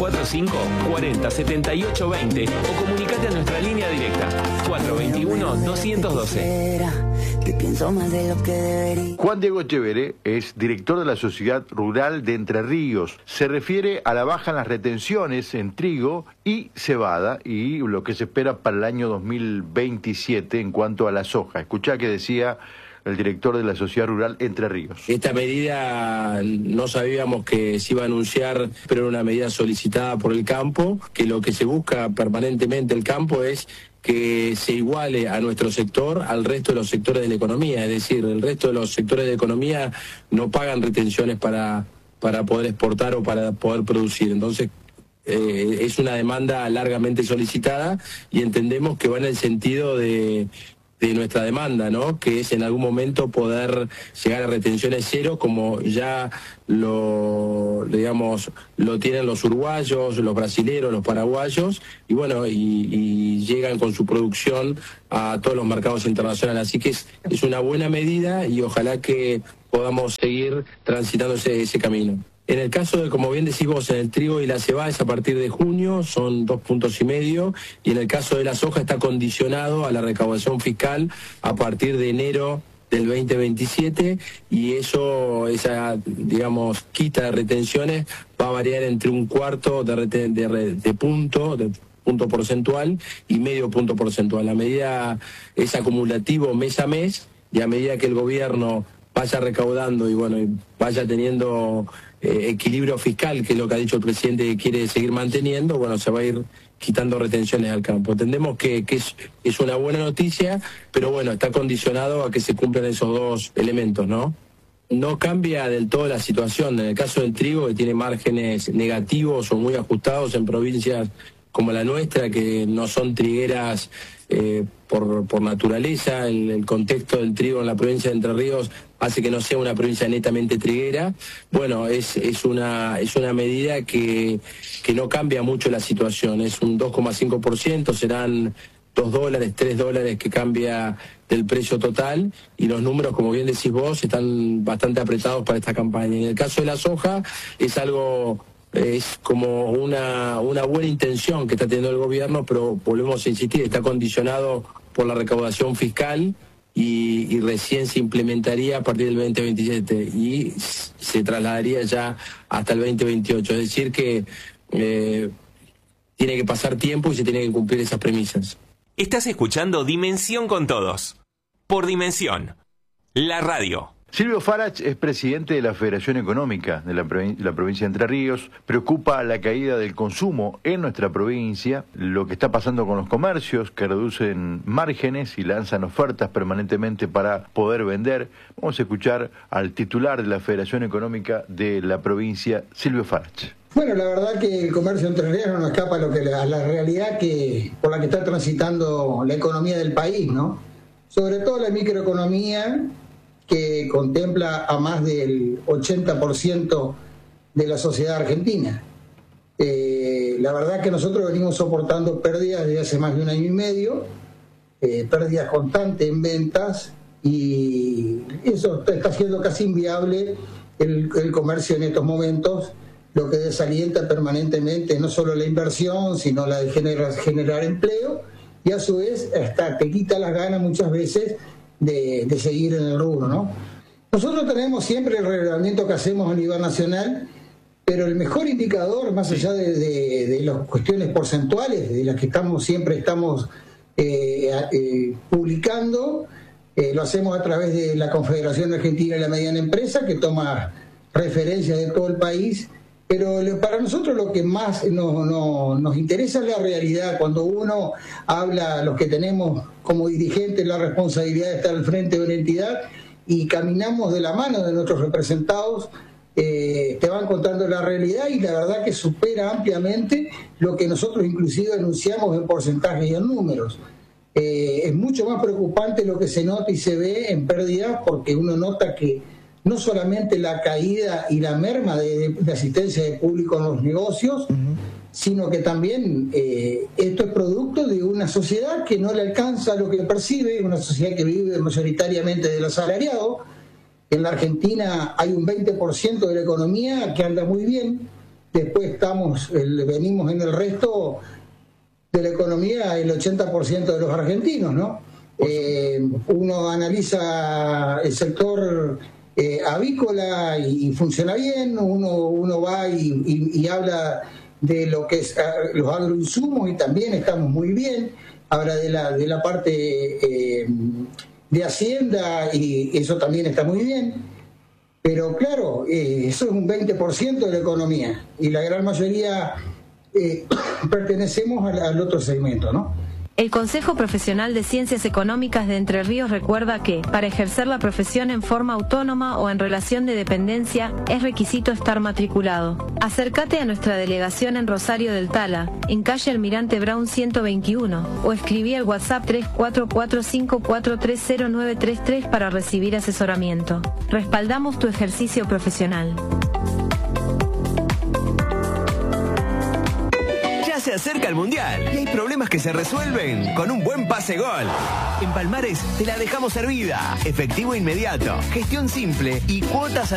445 40 78 20 o comunicate a nuestra línea directa 421 212. Juan Diego Echeverre es director de la Sociedad Rural de Entre Ríos. Se refiere a la baja en las retenciones en trigo y cebada y lo que se espera para el año 2027 en cuanto a la soja. Escuchá que decía el director de la Sociedad Rural Entre Ríos. Esta medida no sabíamos que se iba a anunciar, pero era una medida solicitada por el campo, que lo que se busca permanentemente el campo es que se iguale a nuestro sector al resto de los sectores de la economía, es decir, el resto de los sectores de economía no pagan retenciones para poder exportar o para poder producir. Entonces, es una demanda largamente solicitada y entendemos que va en el sentido de nuestra demanda, ¿no? Que es en algún momento poder llegar a retenciones cero, como ya lo tienen los uruguayos, los brasileros, los paraguayos, y bueno, y llegan con su producción a todos los mercados internacionales. Así que es una buena medida y ojalá que podamos seguir transitando ese camino. En el caso de, como bien decís vos, en el trigo y la cebada es a partir de junio, son 2,5 puntos, y en el caso de la soja está condicionado a la recaudación fiscal a partir de enero del 2027, y esa quita de retenciones va a variar entre 1/4 de punto porcentual y medio punto porcentual. La medida es acumulativo mes a mes, y a medida que el gobierno vaya recaudando y vaya teniendo equilibrio fiscal, que es lo que ha dicho el presidente que quiere seguir manteniendo, se va a ir quitando retenciones al campo. Entendemos que es una buena noticia, pero está condicionado a que se cumplan esos dos elementos, ¿no? No cambia del todo la situación. En el caso del trigo, que tiene márgenes negativos o muy ajustados en provincias como la nuestra, que no son trigueras por naturaleza, el contexto del trigo en la provincia de Entre Ríos hace que no sea una provincia netamente triguera. Es una medida que no cambia mucho la situación, es un 2,5%, serán $2, $3 que cambia del precio total, y los números, como bien decís vos, están bastante apretados para esta campaña. En el caso de la soja es como una buena intención que está teniendo el gobierno, pero volvemos a insistir, está condicionado por la recaudación fiscal y recién se implementaría a partir del 2027 y se trasladaría ya hasta el 2028. Es decir que tiene que pasar tiempo y se tienen que cumplir esas premisas. Estás escuchando Dimensión con Todos, por Dimensión, la radio. Silvio Farach es presidente de la Federación Económica de la provincia de Entre Ríos. Preocupa la caída del consumo en nuestra provincia, lo que está pasando con los comercios que reducen márgenes y lanzan ofertas permanentemente para poder vender. Vamos a escuchar al titular de la Federación Económica de la provincia, Silvio Farach. Bueno, la verdad que el comercio entre ríos no escapa a la realidad por la que está transitando la economía del país, ¿no? Sobre todo la microeconomía, que contempla a más del 80% de la sociedad argentina. La verdad que nosotros venimos soportando pérdidas desde hace más de 1 año y medio, pérdidas constantes en ventas, y eso está haciendo casi inviable el comercio en estos momentos, lo que desalienta permanentemente no solo la inversión, sino la de generar empleo, y a su vez hasta te quita las ganas muchas veces de seguir en el rubro, ¿no? Nosotros tenemos siempre el relevamiento que hacemos a nivel nacional, pero el mejor indicador, más allá de las cuestiones porcentuales, de las que siempre estamos publicando, lo hacemos a través de la Confederación Argentina de la Mediana Empresa, que toma referencias de todo el país, pero para nosotros lo que más nos interesa es la realidad. Cuando uno habla, los que tenemos como dirigentes la responsabilidad de estar al frente de una entidad y caminamos de la mano de nuestros representados, te van contando la realidad, y la verdad que supera ampliamente lo que nosotros inclusive anunciamos en porcentajes y en números. Es mucho más preocupante lo que se nota y se ve en pérdidas, porque uno nota que no solamente la caída y la merma de asistencia de público en los negocios, sino que también esto es producto de una sociedad que no le alcanza lo que percibe, una sociedad que vive mayoritariamente del asalariado. En la Argentina hay un 20% de la economía que anda muy bien, después venimos en el resto de la economía el 80% de los argentinos, ¿no? Uno analiza el sector avícola y funciona bien, uno va y habla de lo que es los agroinsumos y también estamos muy bien, habla de la parte de Hacienda y eso también está muy bien, pero claro, eso es un 20% de la economía y la gran mayoría pertenecemos al otro segmento, ¿no? El Consejo Profesional de Ciencias Económicas de Entre Ríos recuerda que, para ejercer la profesión en forma autónoma o en relación de dependencia, es requisito estar matriculado. Acércate a nuestra delegación en Rosario del Tala, en calle Almirante Brown 121, o escribí al WhatsApp 3445430933 para recibir asesoramiento. Respaldamos tu ejercicio profesional. Se acerca el Mundial y hay problemas que se resuelven con un buen pase gol. En Palmares te la dejamos servida. Efectivo inmediato, gestión simple y cuotas